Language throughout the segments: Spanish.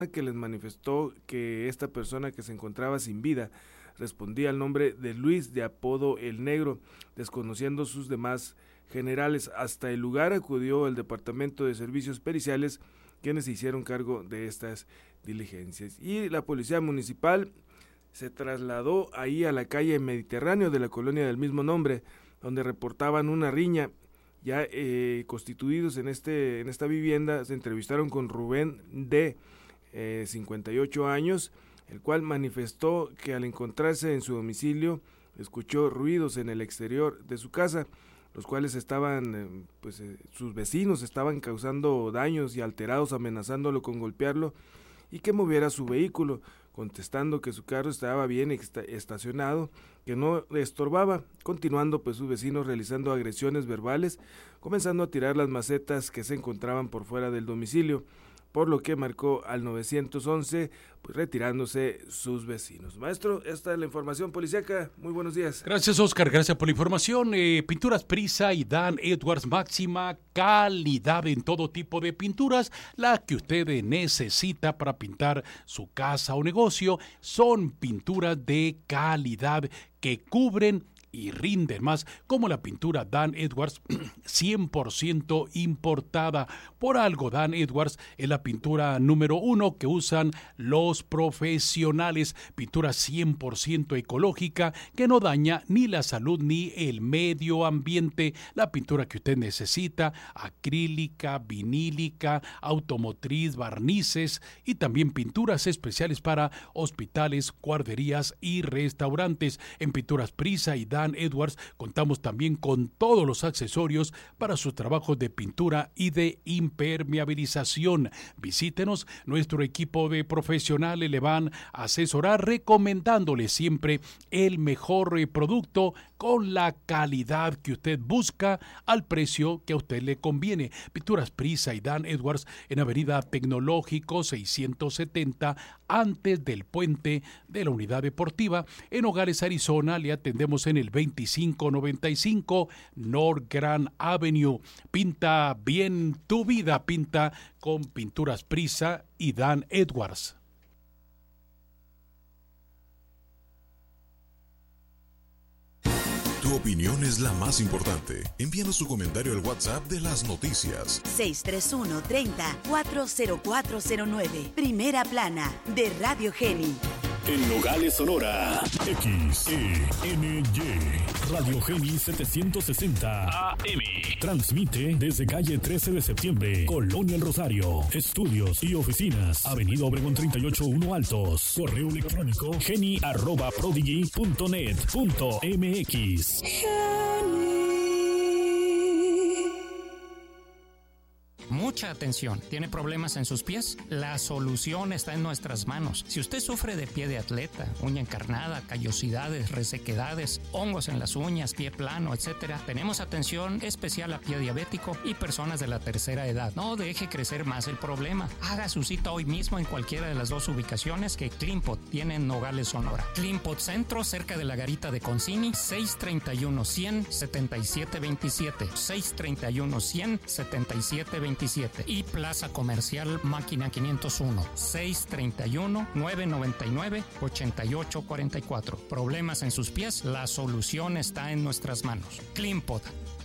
que les manifestó que esta persona que se encontraba sin vida respondía al nombre de Luis, de apodo El Negro, desconociendo sus demás generales. Hasta el lugar acudió el Departamento de Servicios Periciales, quienes se hicieron cargo de estas diligencias. Y la Policía Municipal se trasladó ahí a la calle Mediterráneo de la colonia del mismo nombre, donde reportaban una riña. Ya constituidos en esta vivienda, se entrevistaron con Rubén D., 58 años, el cual manifestó que al encontrarse en su domicilio escuchó ruidos en el exterior de su casa, los cuales estaban, sus vecinos estaban causando daños y alterados, amenazándolo con golpearlo y que moviera su vehículo, contestando que su carro estaba bien estacionado, que no le estorbaba, continuando sus vecinos realizando agresiones verbales, comenzando a tirar las macetas que se encontraban por fuera del domicilio, por lo que marcó al 911, retirándose sus vecinos. Maestro, esta es la información policíaca. Muy buenos días. Gracias, Oscar. Gracias por la información. Pinturas Prisa y Dan Edwards, máxima calidad en todo tipo de pinturas. La que usted necesita para pintar su casa o negocio son pinturas de calidad que cubren y rinden más, como la pintura Dan Edwards 100% importada. Por algo Dan Edwards es la pintura número 1 que usan los profesionales, pintura 100% ecológica que no daña ni la salud ni el medio ambiente. La pintura que usted necesita, acrílica, vinílica, automotriz, barnices y también pinturas especiales para hospitales, guarderías y restaurantes. En Pinturas Prisa y Dan Edwards contamos también con todos los accesorios para sus trabajos de pintura y de impermeabilización. Visítenos, nuestro equipo de profesionales le van a asesorar recomendándole siempre el mejor producto con la calidad que usted busca al precio que a usted le conviene. Pinturas Prisa y Dan Edwards en Avenida Tecnológico 670, antes del puente de la Unidad Deportiva. En Nogales, Arizona, le atendemos en el 2595 North Grand Avenue. Pinta bien tu vida, pinta con Pinturas Prisa y Dan Edwards. Tu opinión es la más importante. Envíanos tu comentario al WhatsApp de las noticias. 631-30-40409. Primera plana de Radio Geni. En Nogales, Sonora. XENY. Radio Geni 760 AM. Transmite desde calle 13 de septiembre, Colonia El Rosario. Estudios y oficinas. Avenida Obregón 38-1 Altos. Correo electrónico geni@prodigy.net.mx. Mucha atención. ¿Tiene problemas en sus pies? La solución está en nuestras manos. Si usted sufre de pie de atleta, uña encarnada, callosidades, resequedades, hongos en las uñas, pie plano, etc., tenemos atención especial a pie diabético y personas de la tercera edad. No deje crecer más el problema. Haga su cita hoy mismo en cualquiera de las dos ubicaciones que Cleanpot tiene en Nogales, Sonora. Cleanpot Centro, cerca de la garita de Concini, 631-100-7727. 631-100-7727. Y Plaza Comercial Máquina 501, 631-999-8844. Problemas en sus pies, la solución está en nuestras manos. Cleanpot.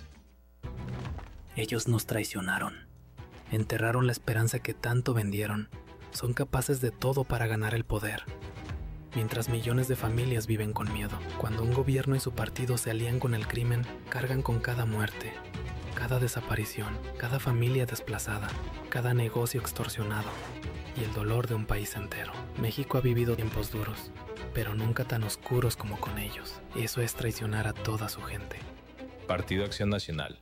Ellos nos traicionaron. Enterraron la esperanza que tanto vendieron. Son capaces de todo para ganar el poder. Mientras millones de familias viven con miedo. Cuando un gobierno y su partido se alían con el crimen, cargan con cada muerte, cada desaparición, cada familia desplazada, cada negocio extorsionado y el dolor de un país entero. México ha vivido tiempos duros, pero nunca tan oscuros como con ellos. Eso es traicionar a toda su gente. Partido Acción Nacional.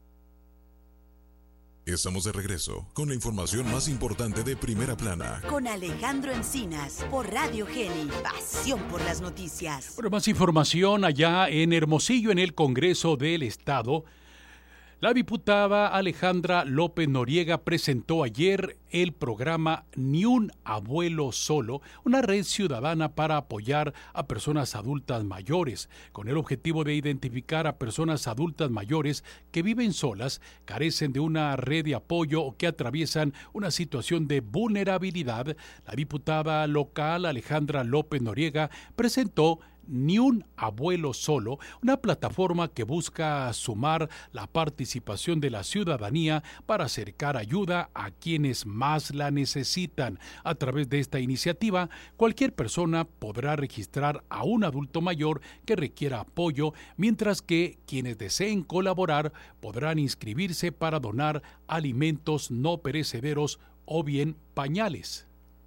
Estamos de regreso con la información más importante de Primera Plana. Con Alejandro Encinas por Radio Geni. Pasión por las noticias. Bueno, más información allá en Hermosillo, en el Congreso del Estado. La diputada Alejandra López Noriega presentó ayer el programa Ni un abuelo solo, una red ciudadana para apoyar a personas adultas mayores, con el objetivo de identificar a personas adultas mayores que viven solas, carecen de una red de apoyo o que atraviesan una situación de vulnerabilidad. La diputada local Alejandra López Noriega presentó Ni un abuelo solo, una plataforma que busca sumar la participación de la ciudadanía para acercar ayuda a quienes más la necesitan. A través de esta iniciativa, cualquier persona podrá registrar a un adulto mayor que requiera apoyo, mientras que quienes deseen colaborar podrán inscribirse para donar alimentos no perecederos o bien pañales.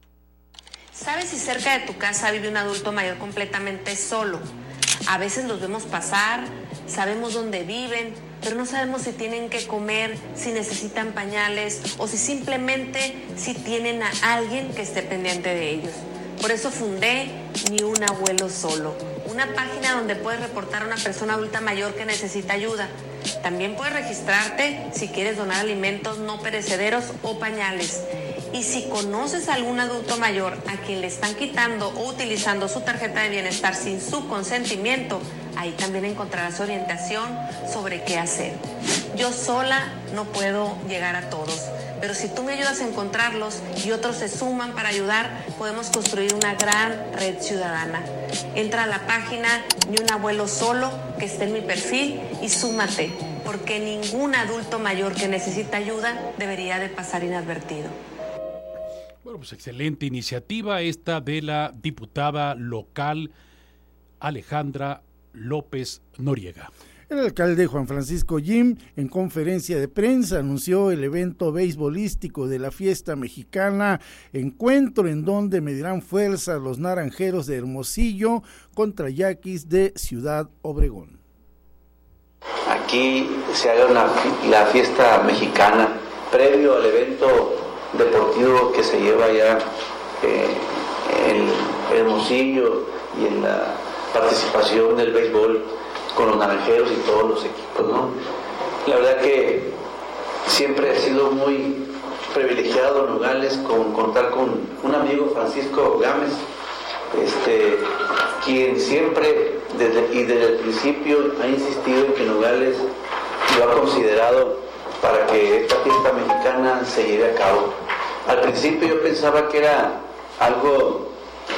¿Sabes si cerca de tu casa vive un adulto mayor completamente solo? A veces los vemos pasar, sabemos dónde viven, pero no sabemos si tienen que comer, si necesitan pañales o si simplemente si tienen a alguien que esté pendiente de ellos. Por eso fundé Ni un abuelo solo, una página donde puedes reportar a una persona adulta mayor que necesita ayuda. También puedes registrarte si quieres donar alimentos no perecederos o pañales. Y si conoces a algún adulto mayor a quien le están quitando o utilizando su tarjeta de bienestar sin su consentimiento, ahí también encontrarás orientación sobre qué hacer. Yo sola no puedo llegar a todos, pero si tú me ayudas a encontrarlos y otros se suman para ayudar, podemos construir una gran red ciudadana. Entra a la página Ni un abuelo solo, que está en mi perfil, y súmate, porque ningún adulto mayor que necesita ayuda debería de pasar inadvertido. Bueno, pues excelente iniciativa esta de la diputada local Alejandra López Noriega. El alcalde Juan Francisco Jim, en conferencia de prensa, anunció el evento beisbolístico de la fiesta mexicana, encuentro en donde medirán fuerza los naranjeros de Hermosillo contra Yaquis de Ciudad Obregón. Aquí se haga la fiesta mexicana previo al evento deportivo que se lleva ya en Hermosillo y en la participación del béisbol con los naranjeros y todos los equipos, ¿no? La verdad que siempre he sido muy privilegiado en Nogales con contar con un amigo, Francisco Gámez, quien siempre desde el principio ha insistido en que Nogales lo ha considerado para que esta fiesta mexicana se lleve a cabo. Al principio yo pensaba que era algo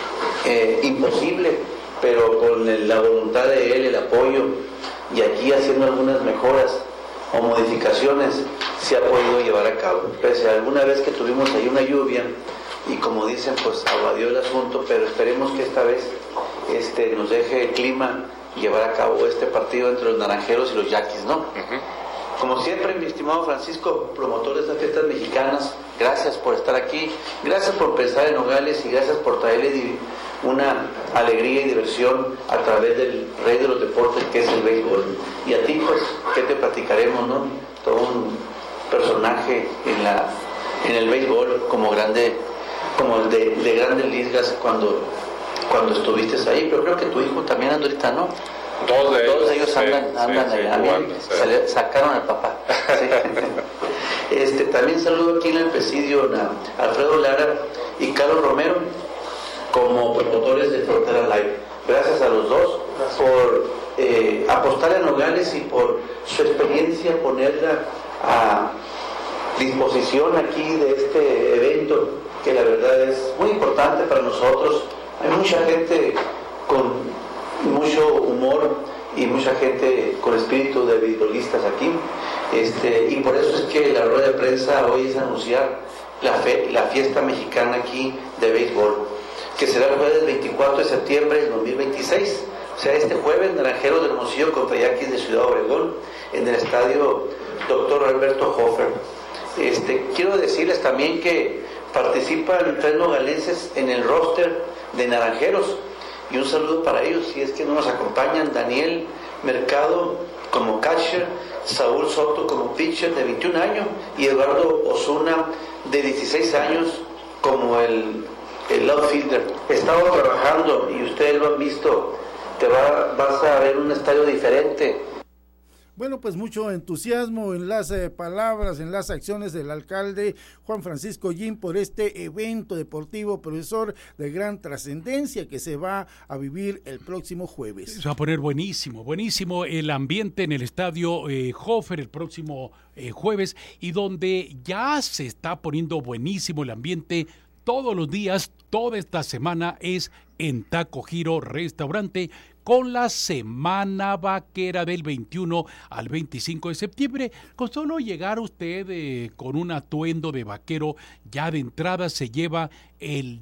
imposible, pero con la voluntad de él, el apoyo, y aquí haciendo algunas mejoras o modificaciones, se ha podido llevar a cabo. Pese a alguna vez que tuvimos ahí una lluvia, y como dicen, pues aguadió el asunto, pero esperemos que esta vez nos deje el clima llevar a cabo este partido entre los naranjeros y los yaquis, ¿no? Como siempre, mi estimado Francisco, promotor de estas fiestas mexicanas, gracias por estar aquí, gracias por pensar en Nogales y gracias por traerle una alegría y diversión a través del rey de los deportes que es el béisbol. Y a ti, pues, ¿qué te platicaremos, no? Todo un personaje en el béisbol como el de Grandes Ligas cuando estuviste ahí, pero creo que tu hijo también anda ahorita, ¿no? Todos ellos andan allá, jugando, sacaron al papá. Sí. También saludo aquí en el presidio a Alfredo Lara y Carlos Romero como promotores de Frontera Live. Gracias a los dos por apostar a Nogales y por su experiencia, ponerla a disposición aquí de este evento, que la verdad es muy importante para nosotros. Hay mucha gente con mucho humor y mucha gente con espíritu de beisbolistas aquí, y por eso es que la rueda de prensa hoy es anunciar la fiesta mexicana aquí de béisbol, que será el jueves 24 de septiembre del 2026, o sea, este jueves, Naranjeros de Hermosillo contra Yaquis de Ciudad Obregón, en el estadio Dr. Alberto Hofer. Quiero decirles también que participan 3 nogalenses en el roster de Naranjeros, y un saludo para ellos, si es que no nos acompañan: Daniel Mercado como catcher, Saúl Soto como pitcher de 21 años y Eduardo Osuna de 16 años como el outfielder. He estado trabajando y ustedes lo han visto, vas a ver un estadio diferente. Bueno, pues mucho entusiasmo en las palabras, en las acciones del alcalde Juan Francisco Jim por este evento deportivo, profesor, de gran trascendencia que se va a vivir el próximo jueves. Se va a poner buenísimo el ambiente en el estadio Hofer el próximo jueves, y donde ya se está poniendo buenísimo el ambiente todos los días, toda esta semana, es en Taco Giro Restaurante, con la Semana Vaquera del 21 al 25 de septiembre. Con solo llegar usted con un atuendo de vaquero, ya de entrada se lleva el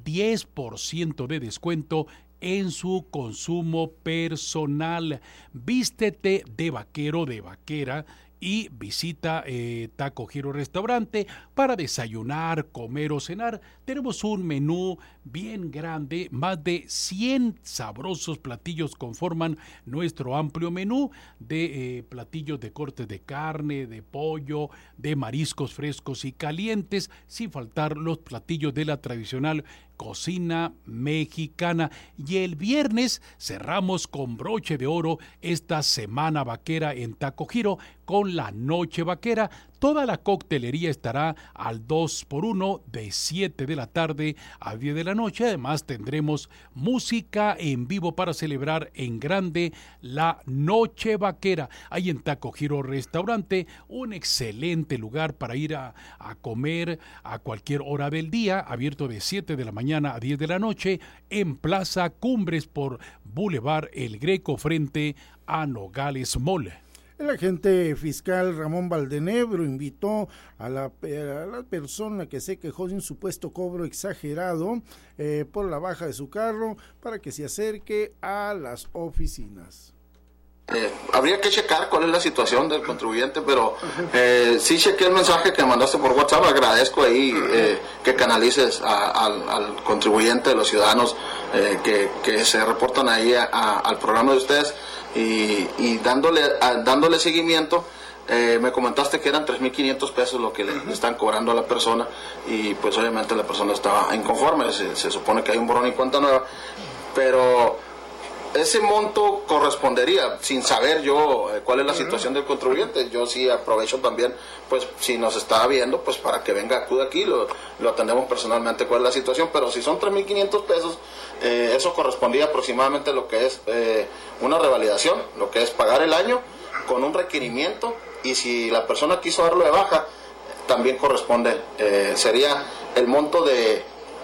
10% de descuento en su consumo personal. Vístete de vaquero, de vaquera, y visita Taco Giro Restaurante para desayunar, comer o cenar. Tenemos un menú bien grande, más de 100 sabrosos platillos conforman nuestro amplio menú de platillos de cortes de carne, de pollo, de mariscos frescos y calientes, sin faltar los platillos de la tradicional cocina mexicana. Y el viernes cerramos con broche de oro esta Semana Vaquera en Taco Giro con la Noche Vaquera. Toda la coctelería estará al 2x1 de 7 de la tarde a 10 de la noche. Además tendremos música en vivo para celebrar en grande la Noche Vaquera. Ahí en Taco Giro Restaurante, un excelente lugar para ir a comer a cualquier hora del día, abierto de 7 de la mañana a 10 de la noche en Plaza Cumbres por Boulevard El Greco frente a Nogales Mall. El agente fiscal Ramón Valdenebro invitó a la persona que se quejó de un supuesto cobro exagerado por la baja de su carro para que se acerque a las oficinas. Habría que checar cuál es la situación del contribuyente, pero sí chequé el mensaje que mandaste por WhatsApp. Agradezco ahí que canalices al contribuyente, de los ciudadanos que se reportan ahí al programa de ustedes, y dándole seguimiento. Me comentaste que eran 3,500 pesos lo que le están cobrando a la persona, y pues obviamente la persona estaba inconforme. Se supone que hay un borrón y cuenta nueva, pero ese monto correspondería, sin saber yo cuál es la situación del contribuyente. Yo sí aprovecho también, pues si nos está viendo, pues para que venga, acude aquí, lo atendemos personalmente cuál es la situación. Pero si son 3,500 pesos, eso correspondía aproximadamente a lo que es una revalidación, lo que es pagar el año con un requerimiento, y si la persona quiso darlo de baja, también corresponde, sería el monto de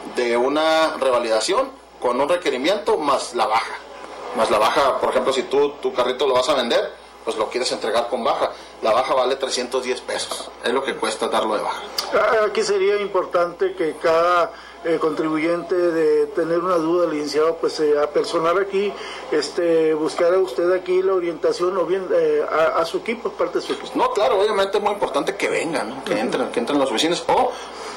una revalidación con un requerimiento más la baja. Por ejemplo, si tu carrito lo vas a vender, pues lo quieres entregar con baja. La baja vale 310 pesos, es lo que cuesta darlo de baja. Aquí sería importante que cada contribuyente de tener una duda, licenciado, pues a personar aquí, buscar a usted aquí la orientación, o bien a su equipo, parte de su equipo. No, claro, obviamente es muy importante que vengan, ¿no? que entren en las oficinas, o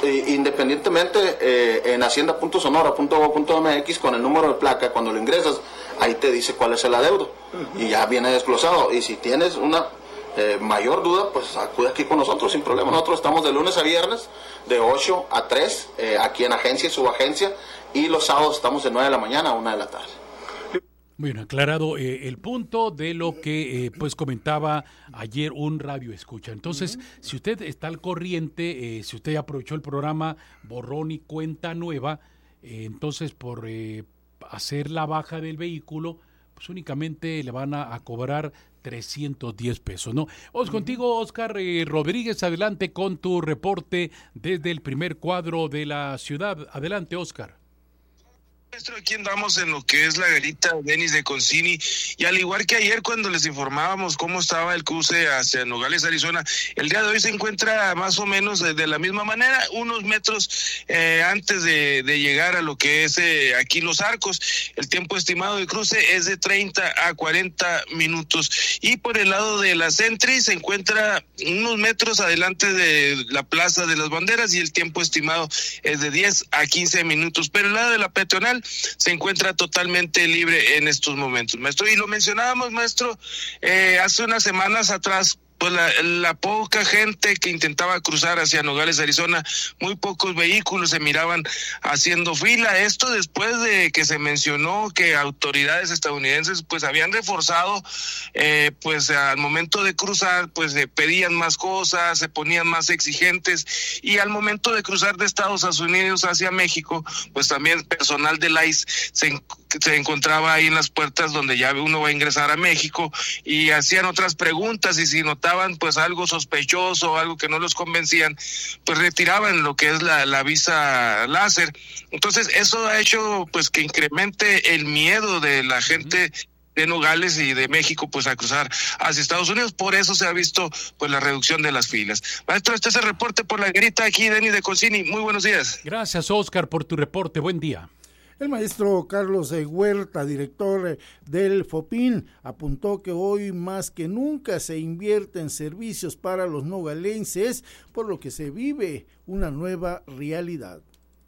independientemente en hacienda.sonora.gov.mx, con el número de placa, cuando lo ingresas, ahí te dice cuál es el adeudo, y ya viene desglosado. Y si tienes una mayor duda, pues acude aquí con nosotros sin problema. Nosotros estamos de lunes a viernes de 8 a 3 aquí en agencia y subagencia, y los sábados estamos de 9 de la mañana a 1 de la tarde. Bueno, aclarado el punto de lo que pues comentaba ayer un radio escucha. Entonces, si usted está al corriente, si usted aprovechó el programa Borrón y Cuenta Nueva, entonces por hacer la baja del vehículo, pues únicamente le van a cobrar 310 pesos, ¿no? Vamos contigo, Oscar Rodríguez, adelante con tu reporte desde el primer cuadro de la ciudad. Adelante, Oscar. Aquí andamos en lo que es la garita Denis de Concini, y al igual que ayer cuando les informábamos cómo estaba el cruce hacia Nogales, Arizona, el día de hoy se encuentra más o menos de la misma manera, unos metros antes de llegar a lo que es aquí Los Arcos. El tiempo estimado de cruce es de 30 a 40 minutos, y por el lado de la Sentry se encuentra unos metros adelante de la Plaza de las Banderas, y el tiempo estimado es de 10 a 15 minutos, pero el lado de la peatonal se encuentra totalmente libre en estos momentos, maestro. Y lo mencionábamos, maestro, hace unas semanas atrás, pues la poca gente que intentaba cruzar hacia Nogales, Arizona, muy pocos vehículos se miraban haciendo fila. Esto después de que se mencionó que autoridades estadounidenses pues habían reforzado, pues al momento de cruzar pues pedían más cosas, se ponían más exigentes, y al momento de cruzar de Estados Unidos hacia México, pues también personal del ICE se encontraba ahí en las puertas donde ya uno va a ingresar a México, y hacían otras preguntas, y si notaban pues algo sospechoso, algo que no los convencían, pues retiraban lo que es la visa láser. Entonces eso ha hecho pues que incremente el miedo de la gente de Nogales y de México pues a cruzar hacia Estados Unidos. Por eso se ha visto pues la reducción de las filas. Maestro, este es el reporte por la garita aquí, Denis de Concini. Muy buenos días. Gracias, Oscar, por tu reporte. Buen día. El maestro Carlos Huerta, director del FOPIN, apuntó que hoy más que nunca se invierte en servicios para los nogalenses, por lo que se vive una nueva realidad.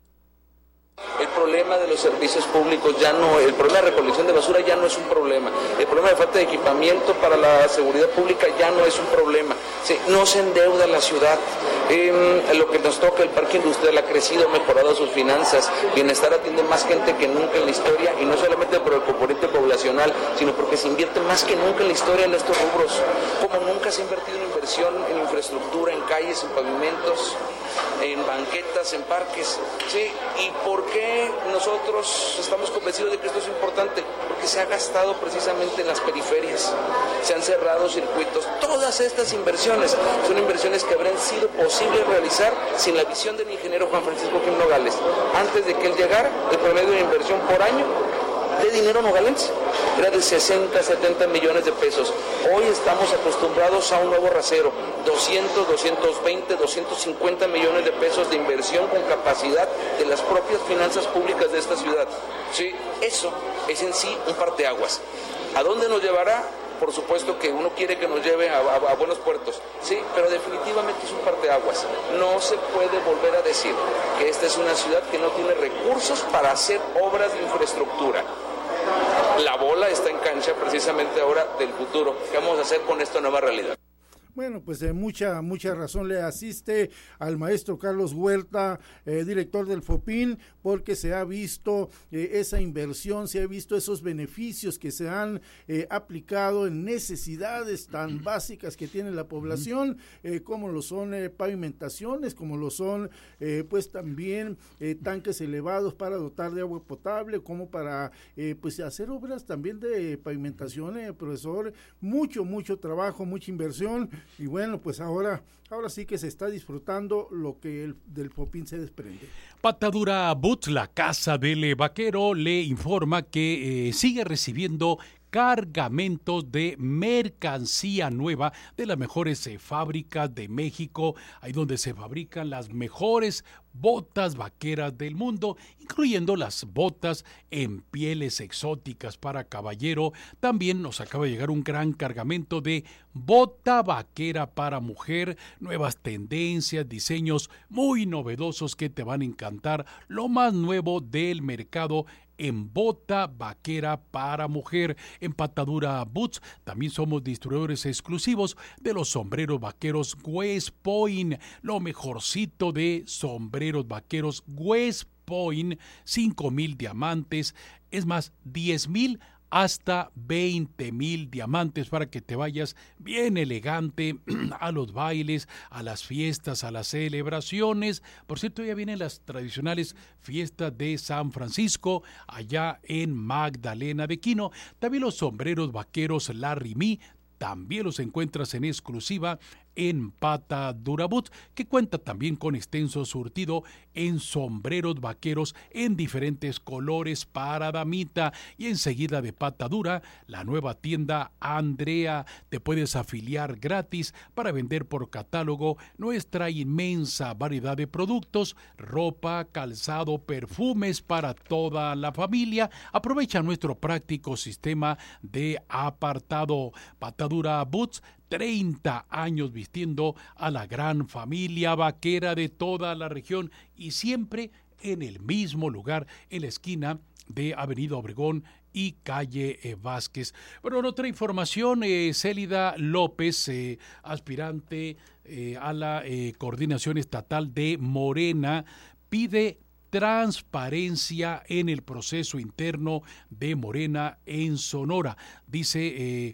El problema de los servicios públicos el problema de recolección de basura ya no es un problema. El problema de falta de equipamiento para la seguridad pública ya no es un problema. No se endeuda la ciudad. Lo que nos toca, el parque industrial ha crecido, ha mejorado sus finanzas. Bienestar atiende más gente que nunca en la historia, y no solamente por el componente poblacional, sino porque se invierte más que nunca en la historia en estos rubros. Como nunca se ha invertido en inversión en infraestructura, en calles, en pavimentos, en banquetas, en parques. ¿Y por qué nosotros estamos convencidos de que esto es importante? Porque se ha gastado precisamente en las periferias, se han cerrado circuitos. Todas estas inversiones son inversiones que habrían sido posibles realizar sin la visión del ingeniero Juan Francisco Gil Nogales. Antes de que él llegara, el promedio de inversión por año de dinero nogalense era de 60, 70 millones de pesos. Hoy estamos acostumbrados a un nuevo rasero, 200, 220, 250 millones de pesos de inversión con capacidad de las propias finanzas públicas de esta ciudad. Eso es en sí un parteaguas. ¿A dónde nos llevará? Por supuesto que uno quiere que nos lleve a buenos puertos, pero definitivamente es un parteaguas. No se puede volver a decir que esta es una ciudad que no tiene recursos para hacer obras de infraestructura. La bola está en cancha precisamente ahora del futuro. ¿Qué vamos a hacer con esta nueva realidad? Bueno, pues mucha razón le asiste al maestro Carlos Huerta, director del FOPIN, porque se ha visto esa inversión, se ha visto esos beneficios que se han aplicado en necesidades tan básicas que tiene la población, como lo son pavimentaciones, como lo son pues también tanques elevados para dotar de agua potable, como para pues hacer obras también de pavimentación, profesor, mucho trabajo, mucha inversión. Y bueno, pues ahora sí que se está disfrutando lo que del FOPIN se desprende. Patadura Boots, la casa del vaquero, le informa que sigue recibiendo cargamentos de mercancía nueva de las mejores fábricas de México, ahí donde se fabrican las mejores botas vaqueras del mundo, incluyendo las botas en pieles exóticas para caballero. También nos acaba de llegar un gran cargamento de bota vaquera para mujer, nuevas tendencias, diseños muy novedosos que te van a encantar, lo más nuevo del mercado en bota vaquera para mujer. En Patadura Boots también somos distribuidores exclusivos de los sombreros vaqueros West Point, lo mejorcito de sombreros vaqueros West Point, 5,000 diamantes, es más, 10,000 hasta 20,000 diamantes para que te vayas bien elegante a los bailes, a las fiestas, a las celebraciones. Por cierto, ya vienen las tradicionales fiestas de San Francisco, allá en Magdalena de Quino. También los sombreros vaqueros Larry Me, también los encuentras en exclusiva en Patadura Boots, que cuenta también con extenso surtido en sombreros vaqueros en diferentes colores para damita. Y enseguida de Patadura, la nueva tienda Andrea, te puedes afiliar gratis para vender por catálogo nuestra inmensa variedad de productos, ropa, calzado, perfumes para toda la familia. Aprovecha nuestro práctico sistema de apartado. Patadura Boots, 30 años vistiendo a la gran familia vaquera de toda la región, y siempre en el mismo lugar, en la esquina de Avenida Obregón y calle Vázquez. Bueno, en otra información, Célida López, aspirante a la coordinación estatal de Morena, pide transparencia en el proceso interno de Morena en Sonora. Dice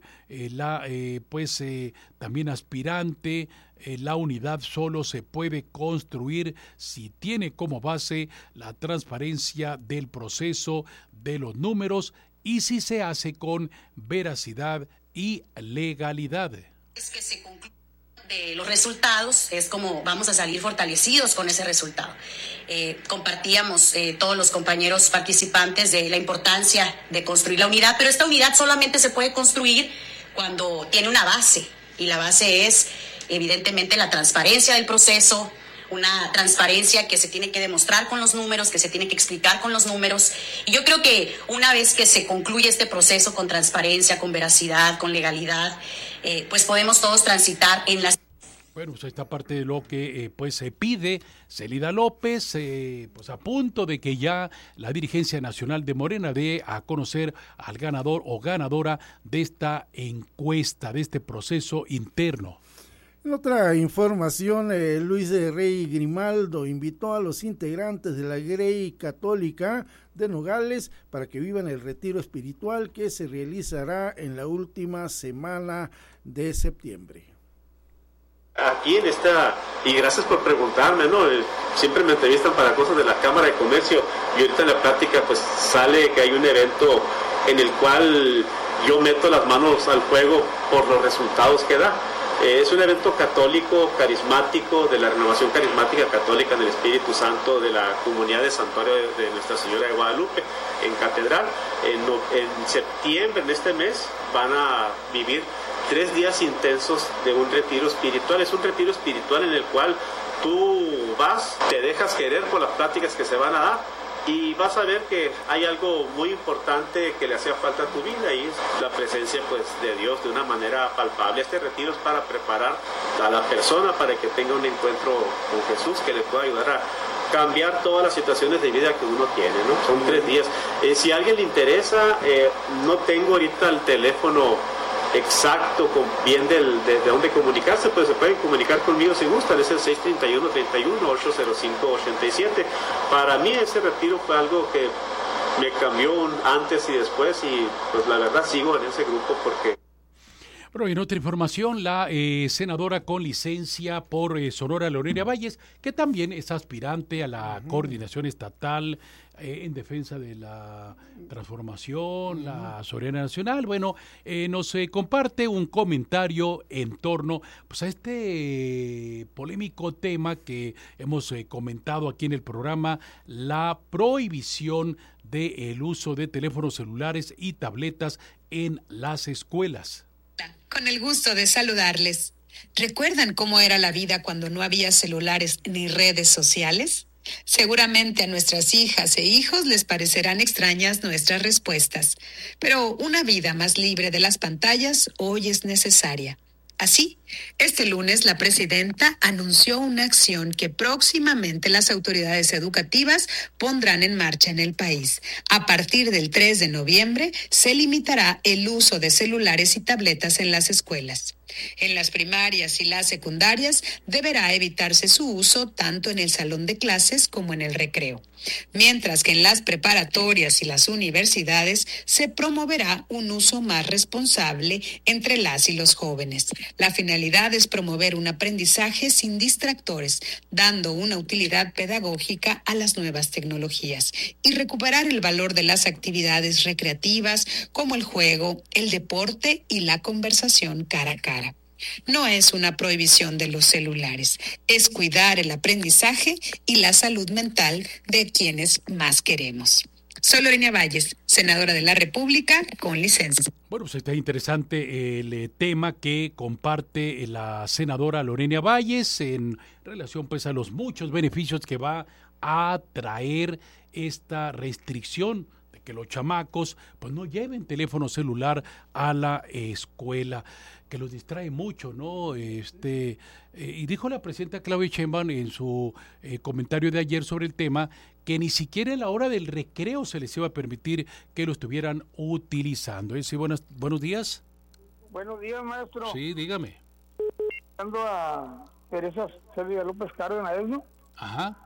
también aspirante, la unidad solo se puede construir si tiene como base la transparencia del proceso, de los números y si se hace con veracidad y legalidad. Es que se concluye de los resultados, es como vamos a salir fortalecidos con ese resultado. Compartíamos todos los compañeros participantes de la importancia de construir la unidad, pero esta unidad solamente se puede construir cuando tiene una base, y la base es evidentemente la transparencia del proceso, una transparencia que se tiene que demostrar con los números, que se tiene que explicar con los números. Y yo creo que una vez que se concluye este proceso con transparencia, con veracidad, con legalidad, pues podemos todos transitar en las... Bueno, pues esta parte de lo que se pide Célida López, pues a punto de que ya la dirigencia nacional de Morena dé a conocer al ganador o ganadora de esta encuesta, de este proceso interno. En otra información, Luis de Rey Grimaldo invitó a los integrantes de la Grey Católica de Nogales para que vivan el retiro espiritual que se realizará en la última semana de septiembre. Aquí en esta, y gracias por preguntarme, ¿no? Siempre me entrevistan para cosas de la Cámara de Comercio y ahorita en la plática pues sale que hay un evento en el cual yo meto las manos al fuego por los resultados que da. Es un evento católico, carismático, de la renovación carismática católica en el Espíritu Santo de la comunidad de Santuario de Nuestra Señora de Guadalupe, en Catedral. En septiembre, en este mes, van a vivir 3 días intensos de un retiro espiritual. Es un retiro espiritual en el cual tú vas, te dejas querer por las pláticas que se van a dar y vas a ver que hay algo muy importante que le hacía falta a tu vida y es la presencia pues de Dios de una manera palpable. Este retiro es para preparar a la persona para que tenga un encuentro con Jesús que le pueda ayudar a cambiar todas las situaciones de vida que uno tiene, ¿no? Son 3 días. Si a alguien le interesa, no tengo ahorita el teléfono exacto, bien de dónde comunicarse, pues se pueden comunicar conmigo si gustan, es el 631-31-805-87. Para mí ese retiro fue algo que me cambió un antes y después y pues la verdad sigo en ese grupo porque... Bueno, en otra información, la senadora con licencia por Sonora, Lorena Valles, que también es aspirante a la coordinación estatal en defensa de la transformación, la soberanía nacional. Bueno, nos comparte un comentario en torno pues, a este polémico tema que hemos comentado aquí en el programa, la prohibición del uso de teléfonos celulares y tabletas en las escuelas. Con el gusto de saludarles. ¿Recuerdan cómo era la vida cuando no había celulares ni redes sociales? Seguramente a nuestras hijas e hijos les parecerán extrañas nuestras respuestas, pero una vida más libre de las pantallas hoy es necesaria. Así, este lunes la presidenta anunció una acción que próximamente las autoridades educativas pondrán en marcha en el país. A partir del 3 de noviembre se limitará el uso de celulares y tabletas en las escuelas. En las primarias y las secundarias deberá evitarse su uso tanto en el salón de clases como en el recreo, mientras que en las preparatorias y las universidades se promoverá un uso más responsable entre las y los jóvenes. La finalidad es promover un aprendizaje sin distractores, dando una utilidad pedagógica a las nuevas tecnologías y recuperar el valor de las actividades recreativas como el juego, el deporte y la conversación cara a cara. No es una prohibición de los celulares, es cuidar el aprendizaje y la salud mental de quienes más queremos. Soy Lorena Valles, senadora de la República con licencia. Bueno, pues está interesante el tema que comparte la senadora Lorena Valles en relación pues a los muchos beneficios que va a traer esta restricción de que los chamacos pues no lleven teléfono celular a la escuela. que los distrae mucho, ¿no? Y dijo la presidenta Claudia Sheinbaum en su comentario de ayer sobre el tema que ni siquiera en la hora del recreo se les iba a permitir que lo estuvieran utilizando. Sí, buenos días. Buenos días, maestro. Sí, dígame. Hablando a Teresa Célida López Cárdenas, ¿no? Ajá.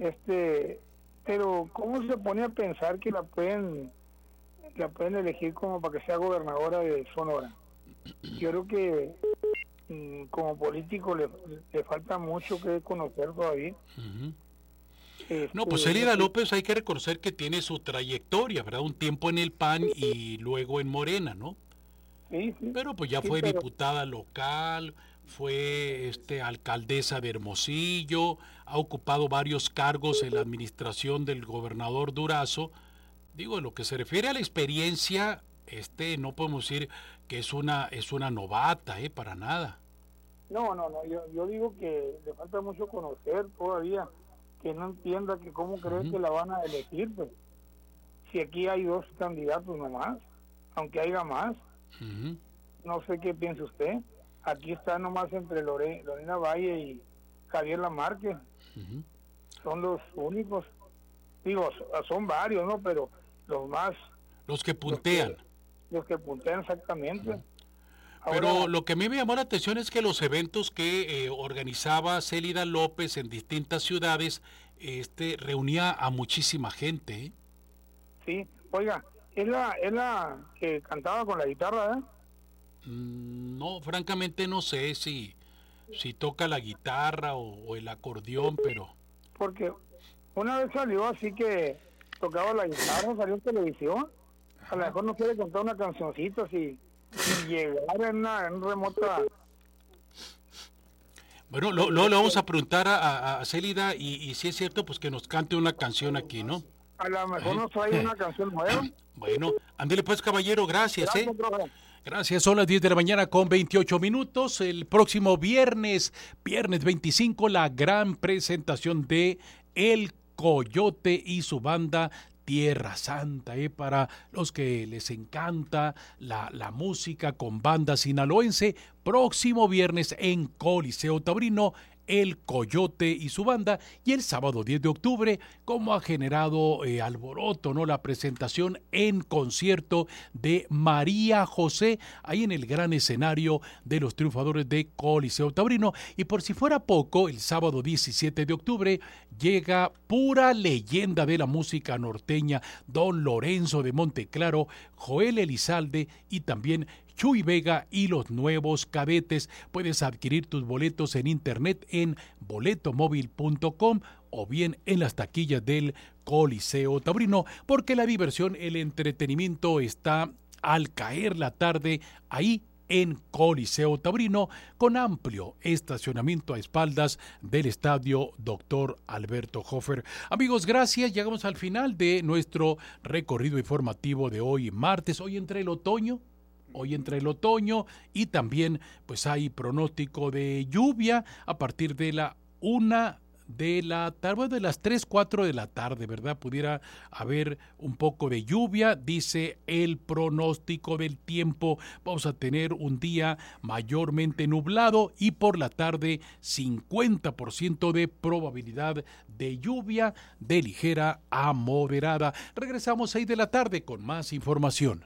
Pero ¿cómo se pone a pensar que la pueden elegir como para que sea gobernadora de Sonora? Yo creo que como político le falta mucho que conocer todavía. Uh-huh. No, pues Célida López hay que reconocer que tiene su trayectoria, ¿verdad? Un tiempo en el PAN y luego en Morena, ¿no? Sí. Pero pues ya fue diputada local, fue alcaldesa de Hermosillo, ha ocupado varios cargos en la administración del gobernador Durazo. Digo, en lo que se refiere a la experiencia, no podemos decir que es una novata, para nada. No, yo digo que le falta mucho conocer todavía, que no entienda que cómo cree que la van a elegir, pues. Si aquí hay 2 candidatos nomás, aunque haya más, no sé qué piensa usted. Aquí está nomás entre Lorena Valle y Javier Lamarque. Son los únicos. Digo, son varios, ¿no? Pero los más... Los que puntean. Los que puntean exactamente. Pero Ahora, lo que a mí me llamó la atención es que los eventos que organizaba Célida López en distintas ciudades, reunía a muchísima gente. Sí, oiga, es la que cantaba con la guitarra, ¿eh? No, francamente no sé si toca la guitarra o el acordeón, pero... Porque una vez salió así que tocaba la guitarra, salió en televisión. A lo mejor no quiere cantar una cancioncita sin llegar en remota. Bueno, luego le vamos a preguntar a Célida y si es cierto, pues que nos cante una canción aquí, ¿no? A lo mejor nos trae una canción nueva. Bueno, ándele pues, caballero, gracias. Profe. Gracias, son las 10 de la mañana con 28 minutos. El próximo viernes 25, la gran presentación de El Coyote y su banda Tierra Santa, para los que les encanta la música con banda sinaloense. Próximo viernes en Coliseo Taurino, El Coyote y su banda, y el sábado 10 de octubre, como ha generado alboroto, ¿no? La presentación en concierto de María José, ahí en el gran escenario de los triunfadores de Coliseo Taurino. Y por si fuera poco, el sábado 17 de octubre llega pura leyenda de la música norteña, Don Lorenzo de Monteclaro, Joel Elizalde y también Chuy Vega y los Nuevos Cadetes. Puedes adquirir tus boletos en internet en boletomóvil.com o bien en las taquillas del Coliseo Taurino, porque la diversión, el entretenimiento está al caer la tarde ahí en Coliseo Taurino, con amplio estacionamiento a espaldas del estadio Dr. Alberto Hofer. Amigos, gracias. Llegamos al final de nuestro recorrido informativo de hoy martes. Hoy entra el otoño y también pues hay pronóstico de lluvia a partir de la 1 de la tarde, de las 3, 4 de la tarde, ¿verdad? Pudiera haber un poco de lluvia, dice el pronóstico del tiempo. Vamos a tener un día mayormente nublado y por la tarde 50% de probabilidad de lluvia de ligera a moderada. Regresamos 6 de la tarde con más información.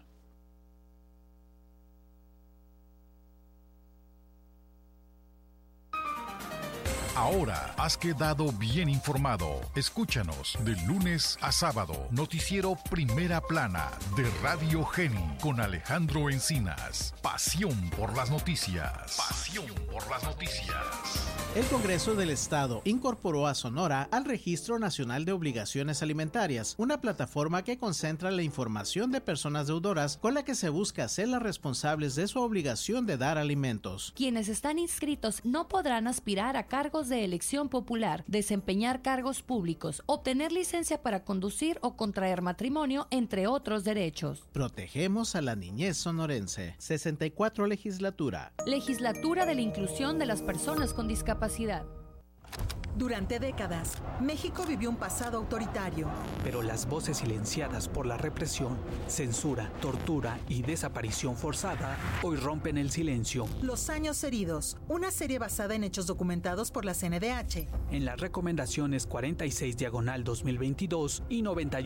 Ahora has quedado bien informado. Escúchanos de lunes a sábado. Noticiero Primera Plana de Radio Geni con Alejandro Encinas. Pasión por las noticias. Pasión por las noticias. El Congreso del Estado incorporó a Sonora al Registro Nacional de Obligaciones Alimentarias, una plataforma que concentra la información de personas deudoras con la que se busca hacerlas responsables de su obligación de dar alimentos. Quienes están inscritos no podrán aspirar a cargos de elección popular, desempeñar cargos públicos, obtener licencia para conducir o contraer matrimonio, entre otros derechos. Protegemos a la niñez sonorense. 64 Legislatura. Legislatura de la Inclusión de las Personas con Discapacidad. Durante décadas, México vivió un pasado autoritario. Pero las voces silenciadas por la represión, censura, tortura y desaparición forzada hoy rompen el silencio. Los años heridos, una serie basada en hechos documentados por la CNDH. En las recomendaciones 46/2022 y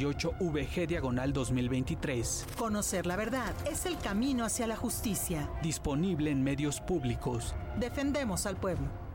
98VG/2023. Conocer la verdad es el camino hacia la justicia. Disponible en medios públicos. Defendemos al pueblo.